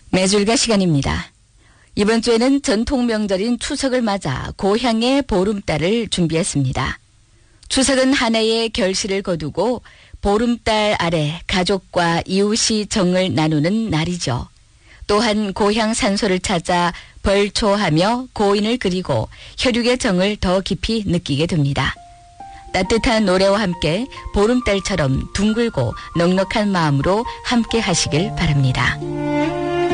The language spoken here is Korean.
매줄가 시간입니다. 이번 주에는 전통 명절인 추석을 맞아 고향의 보름달을 준비했습니다. 추석은 한 해의 결실을 거두고 보름달 아래 가족과 이웃이 정을 나누는 날이죠. 또한 고향 산소를 찾아 벌초하며 고인을 그리고 혈육의 정을 더 깊이 느끼게 됩니다. 따뜻한 노래와 함께 보름달처럼 둥글고 넉넉한 마음으로 함께 하시길 바랍니다.